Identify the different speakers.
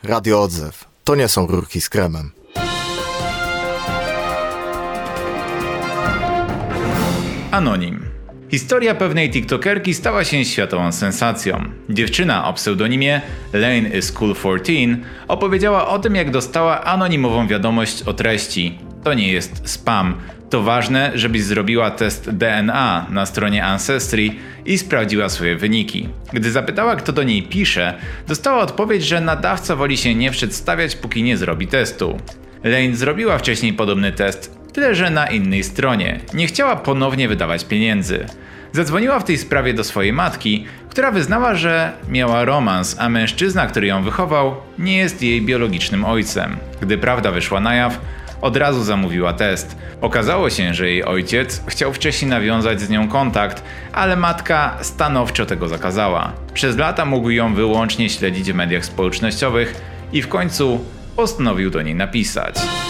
Speaker 1: Radio Odzew. To nie są rurki z kremem.
Speaker 2: Anonim. Historia pewnej tiktokerki stała się światową sensacją. Dziewczyna o pseudonimie Lane is Cool 14 opowiedziała o tym, jak dostała anonimową wiadomość o treści: to nie jest spam, to ważne, żebyś zrobiła test DNA na stronie Ancestry i sprawdziła swoje wyniki. Gdy zapytała, kto do niej pisze, dostała odpowiedź, że nadawca woli się nie przedstawiać, póki nie zrobi testu. Lane zrobiła wcześniej podobny test, tyle że na innej stronie. Nie chciała ponownie wydawać pieniędzy. Zadzwoniła w tej sprawie do swojej matki, która wyznała, że miała romans, a mężczyzna, który ją wychował, nie jest jej biologicznym ojcem. Gdy prawda wyszła na jaw, od razu zamówiła test. Okazało się, że jej ojciec chciał wcześniej nawiązać z nią kontakt, ale matka stanowczo tego zakazała. Przez lata mógł ją wyłącznie śledzić w mediach społecznościowych i w końcu postanowił do niej napisać.